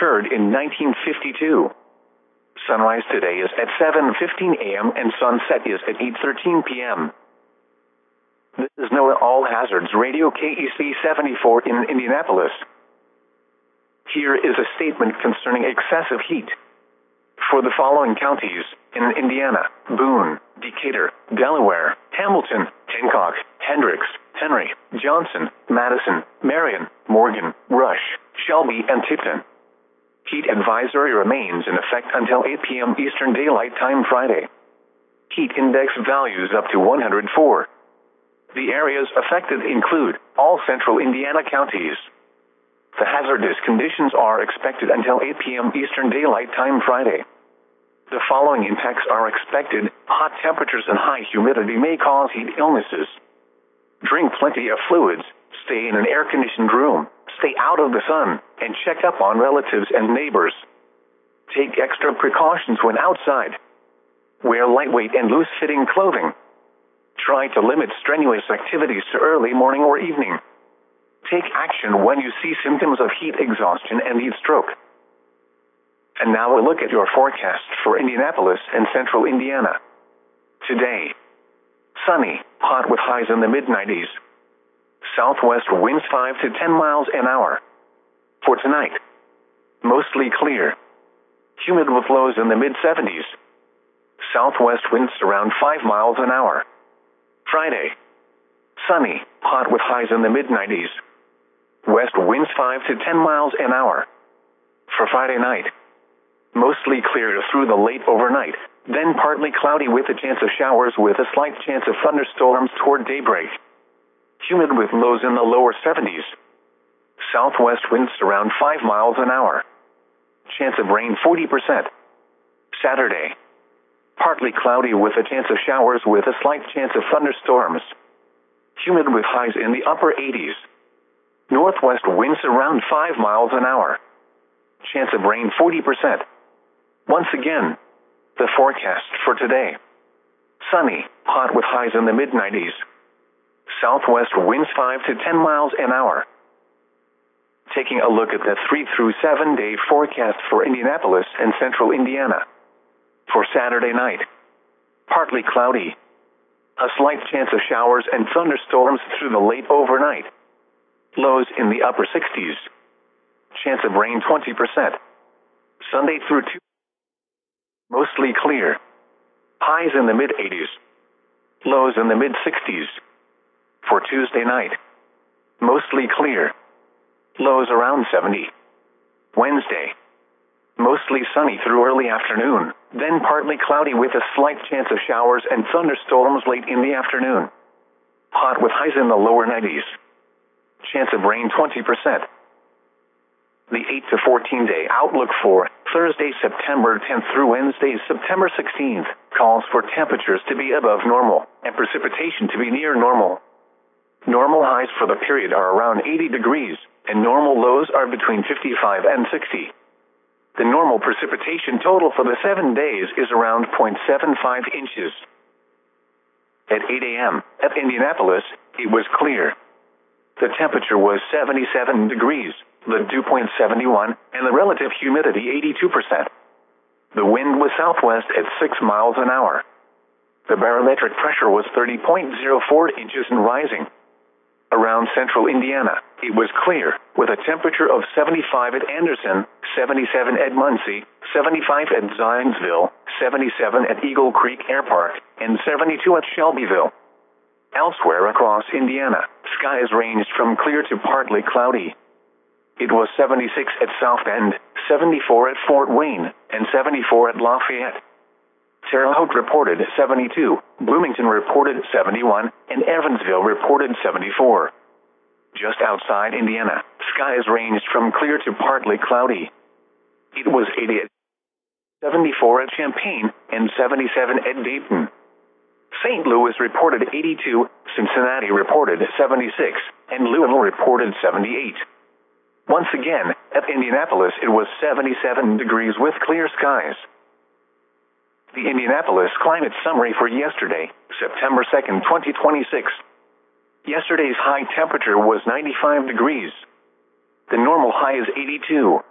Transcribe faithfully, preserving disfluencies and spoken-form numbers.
occurred in nineteen fifty-two. Sunrise today is at seven fifteen a m and sunset is at eight thirteen p m This is NOAA All Hazards Radio K E C seventy-four in Indianapolis. Here is a statement concerning excessive heat. For the following counties in Indiana: Boone, Decatur, Delaware, Hamilton, Hancock, Hendricks, Henry, Johnson, Madison, Marion, Morgan, Rush, Shelby, and Tipton. Heat advisory remains in effect until eight p m Eastern Daylight Time Friday. Heat index values up to one hundred four. The areas affected include all central Indiana counties. The hazardous conditions are expected until eight p m Eastern Daylight Time Friday. The following impacts are expected: hot temperatures and high humidity may cause heat illnesses. Drink plenty of fluids, stay in an air-conditioned room, stay out of the sun, and check up on relatives and neighbors. Take extra precautions when outside. Wear lightweight and loose-fitting clothing. Try to limit strenuous activities to early morning or evening. Take action when you see symptoms of heat exhaustion and heat stroke. And now a look at your forecast for Indianapolis and central Indiana. Today: sunny, hot with highs in the mid nineties. Southwest winds five to ten miles an hour. For tonight: mostly clear, humid with lows in the mid seventies. Southwest winds around five miles an hour. Friday: sunny, hot with highs in the mid nineties. West winds five to ten miles an hour. For Friday night: mostly clear through the late overnight, then partly cloudy with a chance of showers with a slight chance of thunderstorms toward daybreak. Humid with lows in the lower seventies. Southwest winds around five miles an hour. Chance of rain forty percent. Saturday: partly cloudy with a chance of showers with a slight chance of thunderstorms. Humid with highs in the upper eighties. Northwest winds around five miles an hour. Chance of rain forty percent. Once again, the forecast for today: sunny, hot with highs in the mid nineties. Southwest winds five to ten miles an hour. Taking a look at the three through seven day forecast for Indianapolis and central Indiana. For Saturday night: partly cloudy. A slight chance of showers and thunderstorms through the late overnight. Lows in the upper sixties. Chance of rain twenty percent. Sunday through Tuesday: mostly clear. Highs in the mid eighties. Lows in the mid sixties. For Tuesday night: mostly clear. Lows around seventy. Wednesday: mostly sunny through early afternoon, then partly cloudy with a slight chance of showers and thunderstorms late in the afternoon. Hot with highs in the lower nineties. Chance of rain twenty percent. The eight to fourteen day outlook for Thursday, September tenth through Wednesday, September sixteenth, calls for temperatures to be above normal and precipitation to be near normal. Normal highs for the period are around eighty degrees, and normal lows are between fifty-five and sixty. The normal precipitation total for the seven days is around zero point seven five inches. At eight a m at Indianapolis, it was clear. The temperature was seventy-seven degrees, the dew point seventy-one, and the relative humidity eighty-two percent. The wind was southwest at six miles an hour. The barometric pressure was thirty point zero four inches and rising. Around central Indiana, it was clear, with a temperature of seventy-five at Anderson, seventy-seven at Muncie, seventy-five at Zionsville, seventy-seven at Eagle Creek Air Park, and seventy-two at Shelbyville. Elsewhere across Indiana, skies ranged from clear to partly cloudy. It was seventy-six at South Bend, seventy-four at Fort Wayne, and seventy-four at Lafayette. Terre Haute reported seventy-two, Bloomington reported seventy-one, and Evansville reported seventy-four. Just outside Indiana, skies ranged from clear to partly cloudy. It was eighty at seventy-four at Champaign, and seventy-seven at Dayton. Saint Louis reported eighty-two, Cincinnati reported seventy-six, and Louisville reported seventy-eight. Once again, at Indianapolis it was seventy-seven degrees with clear skies. The Indianapolis Climate Summary for yesterday, September second, twenty twenty-six. Yesterday's high temperature was ninety-five degrees. The normal high is eighty-two.